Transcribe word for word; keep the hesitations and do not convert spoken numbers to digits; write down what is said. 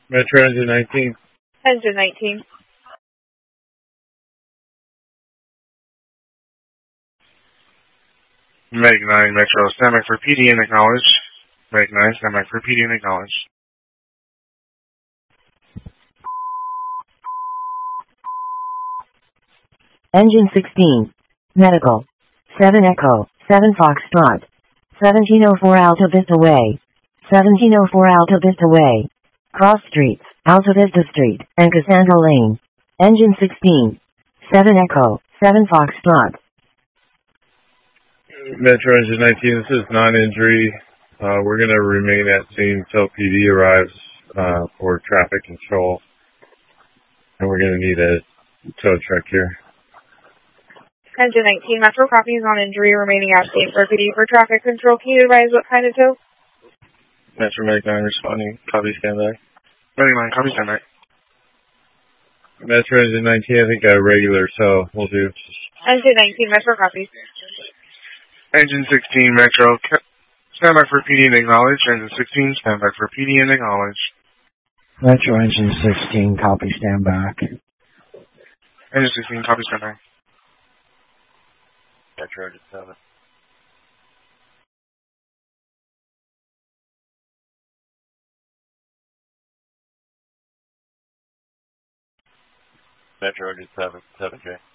Metro Engine nineteen. Engine nineteen. Meg nine, Metro, stand by for P D and acknowledge. Meg nine, stand by for P D and acknowledge. Engine sixteen. Medical. seven Echo, seven Foxtrot. seventeen oh four Alta Vista Way. seventeen oh four Alta Vista Way. Cross Streets, Alta Vista Street, and Cassandra Lane. Engine sixteen. seven Echo, seven Foxtrot. Metro Engine nineteen, this is non-injury. Uh, we're going to remain at scene until P D arrives uh, for traffic control. And we're going to need a tow truck here. Engine nineteen, Metro copies on injury remaining at scene for P D for traffic control. Can you advise what kind of tow? Metro Meg nine responding. Copy, standby. Meg nine, copy, standby. Metro Engine nineteen, I think a regular tow will do. Engine nineteen, Metro copies. Engine sixteen, Metro, stand by for P D and acknowledge. Engine sixteen, stand by for P D and acknowledge. Metro Engine sixteen, copy, stand back. Engine sixteen, copy, stand by. Metro Engine seven. Metro Engine seven, seven J.